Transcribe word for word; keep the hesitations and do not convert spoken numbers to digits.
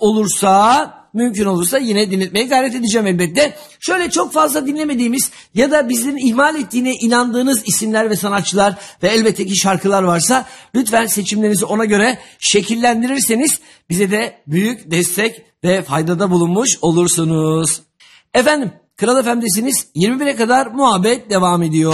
olursa, mümkün olursa yine dinletmeye gayret edeceğim elbette. Şöyle çok fazla dinlemediğimiz ya da bizlerin ihmal ettiğine inandığınız isimler ve sanatçılar ve elbette ki şarkılar varsa lütfen seçimlerinizi ona göre şekillendirirseniz bize de büyük destek ve faydada bulunmuş olursunuz. Efendim, Kral F M'desiniz. yirmi bire kadar muhabbet devam ediyor.